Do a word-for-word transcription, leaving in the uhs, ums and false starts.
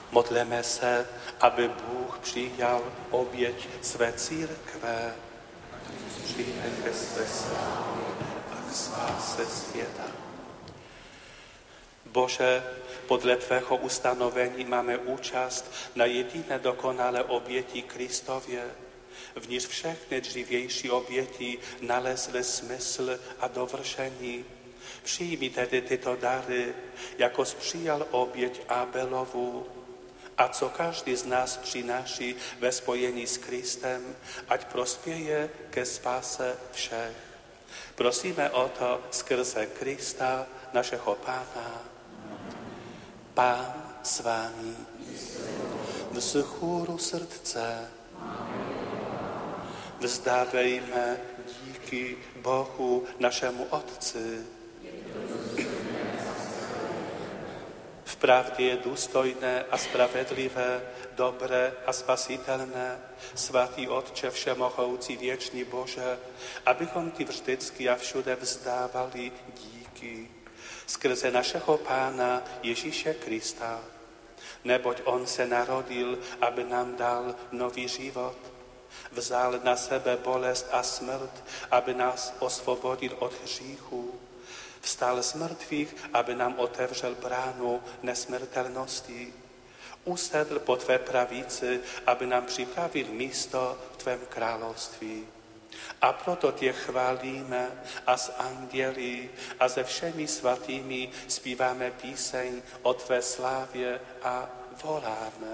Modleme se, aby Bůh přijal oběť své církve, přijme ke své slávě a k spáse světa. Bože, podle tvého ustanovení máme účast na jediné dokonalé oběti Kristově, v níž všechny dřívější oběti nalezly smysl a dovršení. Přijmi tedy tyto dary, jako přijal oběť Abelovu, a co každý z nás přináší ve spojení s Kristem, ať prospěje ke spáse všech. Prosíme o to skrze Krista, našeho Pána. Pán s vámi. Vzchůru srdce. Vzdávejme díky Bohu, našemu Otci. Vpravdě je důstojné a spravedlivé, dobré a spasitelné, svatý Otče všemohoucí věčný Bože, abychom ti vždycky a všude vzdávali díky skrze našeho Pána Ježíše Krista. Neboť on se narodil, aby nám dal nový život. Vzal na sebe bolest a smrt, aby nás osvobodil od hříchu. Vstal z mrtvých, aby nám otevřel bránu nesmrtelnosti. Usedl po tvé pravici, aby nám připravil místo v tvém království. A proto tě chválíme a s anděli a se všemi svatými zpíváme píseň o tvé slávě a voláme.